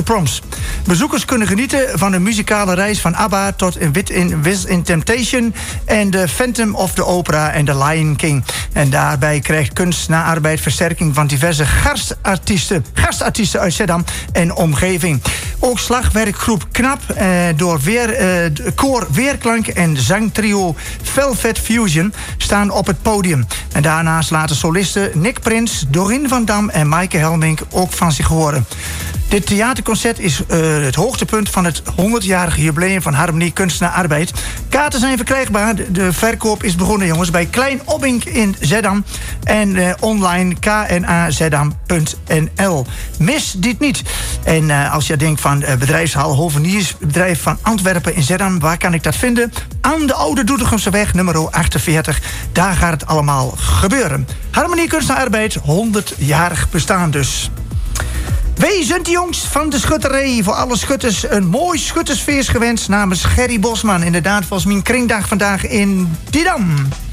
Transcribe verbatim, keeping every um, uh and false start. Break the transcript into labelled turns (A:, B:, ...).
A: Proms. Bezoekers kunnen genieten van een muzikale reis van ABBA tot in Wit in Wiz in Temptation en The Phantom of the Opera en The Lion King. En daarbij krijgt Kunst na Arbeid versterking van diverse gastartiesten, gastartiesten uit Zeddam en omgeving. Ook slagwerkgroep Knap eh, door weer, eh, koor Weerklank en zangtrio Velvet Fusion staan op het podium. En daarnaast laten solisten Nick Prins, Dorien van Dam en Maaike Helmink ook van zich horen. Dit theaterconcert is uh, het hoogtepunt van het honderdjarige jubileum van Harmonie Kunst na Arbeid. Kaarten zijn verkrijgbaar. De, de verkoop is begonnen, jongens, bij Klein Obbink in Zeddam en uh, online k n a zeddam punt n l. Mis dit niet. En uh, als je denkt van uh, bedrijfshal Hoveniers, bedrijf van Antwerpen in Zeddam, waar kan ik dat vinden? Aan de Oude Doetinchemseweg, nummer achtenveertig. Daar gaat het allemaal gebeuren. Harmonie Kunst na Arbeid, honderdjarig bestaan dus. Wezen jongs van de schutterij. Voor alle schutters een mooi schuttersfeest gewenst namens Gerry Bosman. Inderdaad, was mijn kringdag vandaag in Didam.